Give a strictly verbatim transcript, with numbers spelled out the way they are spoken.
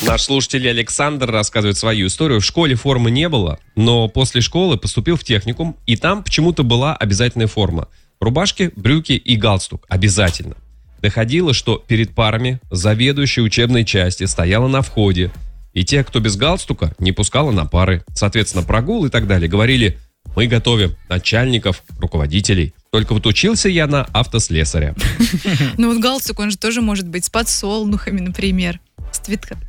Наш слушатель Александр рассказывает свою историю. В школе формы не было, но после школы поступил в техникум, и там почему-то была обязательная форма. Рубашки, брюки и галстук. Обязательно. Доходило, что перед парами заведующая учебной части стояла на входе, и те, кто без галстука, не пускала на пары. Соответственно, прогул и так далее. Говорили: мы готовим начальников, руководителей. Только вот учился я на автослесаря. Ну вот галстук, он же тоже может быть с подсолнухами, например. С цветка-